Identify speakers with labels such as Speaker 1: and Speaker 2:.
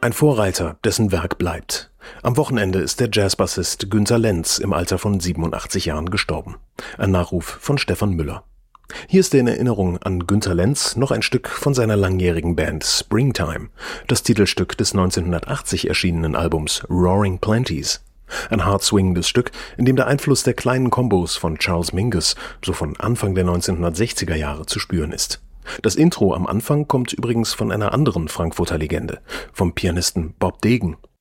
Speaker 1: Ein Vorreiter, dessen Werk bleibt. Am Wochenende ist der Jazzbassist Günter Lenz im Alter von 87 Jahren gestorben. Ein Nachruf von Stefan Müller. Hier ist in Erinnerung an Günter Lenz noch ein Stück von seiner langjährigen Band Springtime, das Titelstück des 1980 erschienenen Albums Roaring Plenties. Ein hart swingendes Stück, in dem der Einfluss der kleinen Kombos von Charles Mingus so von Anfang der 1960er Jahre zu spüren ist. Das Intro am Anfang kommt übrigens von einer anderen Frankfurter Legende, vom Pianisten Bob Degen.